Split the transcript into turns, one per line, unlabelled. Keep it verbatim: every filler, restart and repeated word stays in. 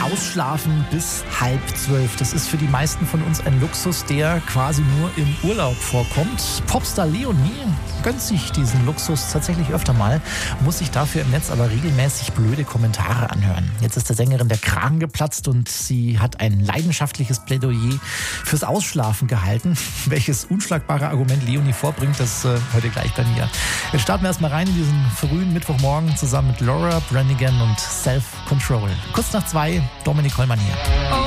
Ausschlafen bis halb zwölf. Das ist für die meisten von uns ein Luxus, der quasi nur im Urlaub vorkommt. Popstar Leonie gönnt sich diesen Luxus tatsächlich öfter mal, muss sich dafür im Netz aber regelmäßig blöde Kommentare anhören. Jetzt ist der Sängerin der Kragen geplatzt und sie hat ein leidenschaftliches Plädoyer fürs Ausschlafen gehalten. Welches unschlagbare Argument Leonie vorbringt, das äh, hört ihr gleich bei mir. Jetzt starten wir erstmal rein in diesen frühen Mittwochmorgen zusammen mit Laura Branigan und Self Control. Kurz nach zwei, Dominik Hollmann hier.